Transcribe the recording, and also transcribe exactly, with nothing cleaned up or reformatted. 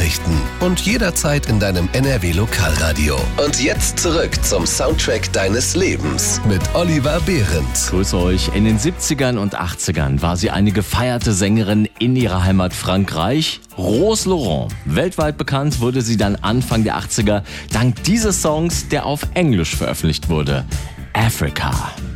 Nachrichten und jederzeit in deinem N R W Lokalradio. Und jetzt zurück zum Soundtrack deines Lebens mit Oliver Behrendt. Grüß euch. In den siebzigern und achtzigern war sie eine gefeierte Sängerin in ihrer Heimat Frankreich, Rose Laurent. Weltweit bekannt wurde sie dann Anfang der achtziger dank dieses Songs, der auf Englisch veröffentlicht wurde, Africa.